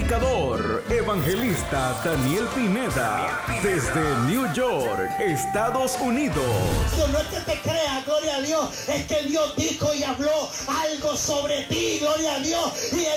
predicador, evangelista Daniel Pineda, desde New York, Estados Unidos. No es que te creas, gloria a Dios, es que Dios dijo y habló algo sobre ti, gloria a Dios, y